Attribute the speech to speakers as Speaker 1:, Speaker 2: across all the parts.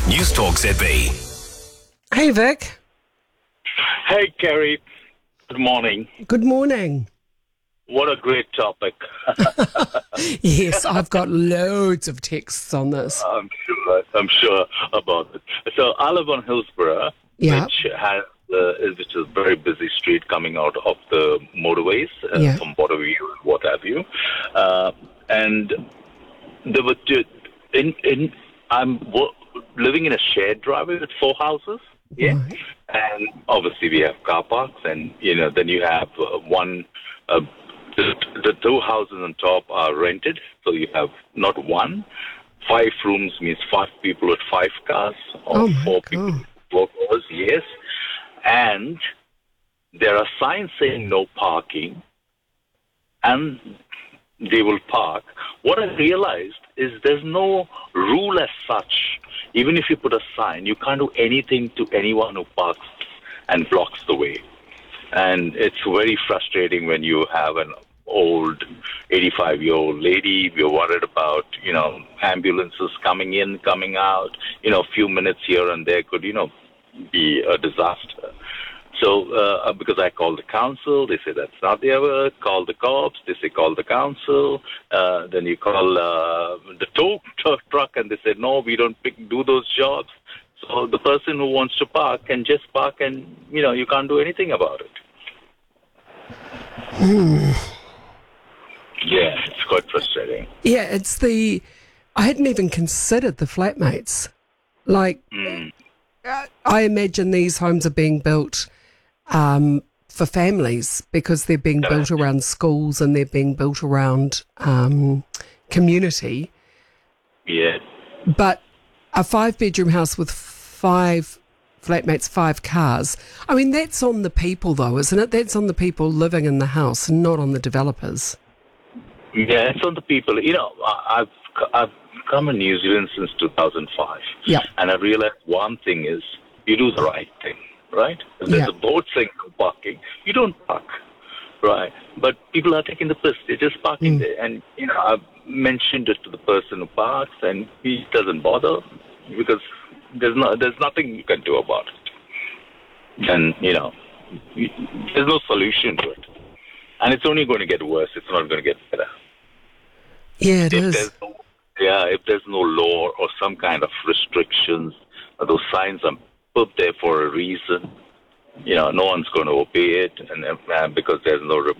Speaker 1: News Talk ZB.
Speaker 2: Hey, Vic.
Speaker 3: Hey, Kerry. Good morning.
Speaker 2: Good morning.
Speaker 3: What a great topic.
Speaker 2: Yes, I've got loads of texts on this.
Speaker 3: I'm sure about it. So I live on Hillsborough,
Speaker 2: Yeah.
Speaker 3: which is a very busy street coming out of the motorways from Waterview and what have you. And there were living in a shared driveway with 4 houses. Yeah.
Speaker 2: Right.
Speaker 3: And obviously we have car parks, and then you have the 2 houses on top are rented, so you have not 1. 5 rooms means 5 people with 5 cars, or 4 people with 4 cars, yes. And there are signs saying no parking, and they will park. What I realized is there's no rule as such. Even if you put a sign, you can't do anything to anyone who parks and blocks the way. And it's very frustrating when you have an old 85-year-old lady. You're worried about, ambulances coming in, coming out. A few minutes here and there could, be a disaster. So, because I called the council, they say that's not their work. Call the cops, they say call the council. Then you call the tow truck, and they say, no, we don't do those jobs. So the person who wants to park can just park, and, you can't do anything about it. Yeah, it's quite frustrating.
Speaker 2: Yeah, I hadn't even considered the flatmates. I imagine these homes are being built for families because they're being built around schools and they're being built around community.
Speaker 3: Yeah.
Speaker 2: But a 5-bedroom house with 5 flatmates, 5 cars, I mean, that's on the people though, isn't it? That's on the people living in the house and not on the developers.
Speaker 3: Yeah, it's on the people. I've come in New Zealand since 2005.
Speaker 2: Yeah.
Speaker 3: And I realized one thing is you do the right thing, right? If there's a board saying no parking, you don't park, right? But people are taking the piss. They're just parking there. And, I've mentioned it to the person who parks, and he doesn't bother because there's nothing you can do about it. And, there's no solution to it. And it's only going to get worse. It's not going to get better.
Speaker 2: Yeah, it is.
Speaker 3: If there's no law or some kind of restrictions, those signs are put there for a reason. No one's going to obey it, and because there's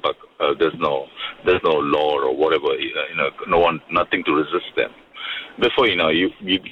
Speaker 3: no law or whatever. Nothing to resist them. Before you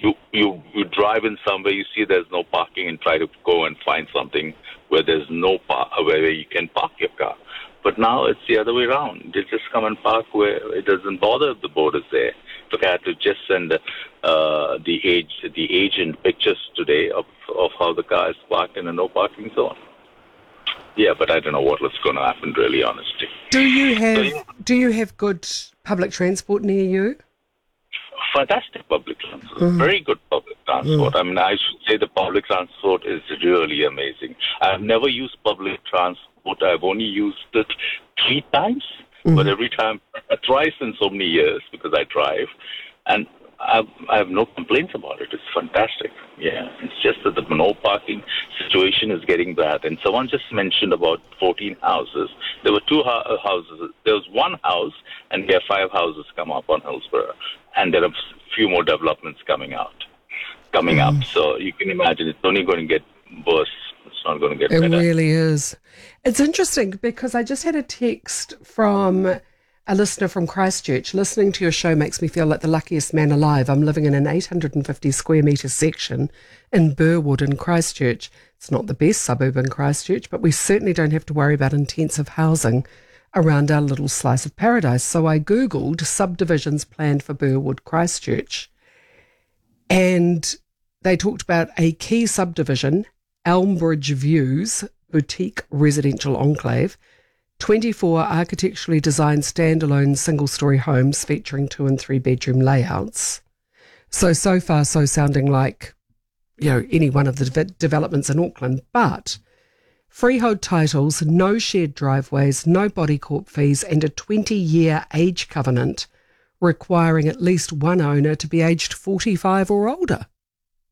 Speaker 3: drive in somewhere, you see there's no parking, and try to go and find something where there's where you can park your car. But now it's the other way around. They just come and park where it doesn't bother if the board is there. Look, I had to just send the agent pictures today of how the car is parked in a no parking zone. Yeah, but I don't know what's going to happen, really, honestly.
Speaker 2: Do you have good public transport near you?
Speaker 3: Fantastic public transport. Very good public transport. I mean, I should say the public transport is really amazing. I've never used public transport. I've only used it 3 times, but every time, twice in so many years because I drive, and I have no complaints about it. It's fantastic. Yeah, it's just that the no parking situation is getting bad. And someone just mentioned about 14 houses. There were 2 houses. There was 1 house, and we have 5 houses come up on Hillsborough, and there are a few more developments coming up. So you can imagine it's only going to get worse. It's not going to get better.
Speaker 2: It really is. It's interesting because I just had a text from a listener from Christchurch. Listening to your show makes me feel like the luckiest man alive. I'm living in an 850 square metre section in Burwood in Christchurch. It's not the best suburb in Christchurch, but we certainly don't have to worry about intensive housing around our little slice of paradise. So I Googled subdivisions planned for Burwood, Christchurch. And they talked about a key subdivision, Elmbridge Views Boutique Residential Enclave, 24 architecturally designed standalone single-storey homes featuring 2 and 3 bedroom layouts. So far, sounding like, any one of the developments in Auckland, but freehold titles, no shared driveways, no body corp fees, and a 20-year age covenant requiring at least one owner to be aged 45 or older.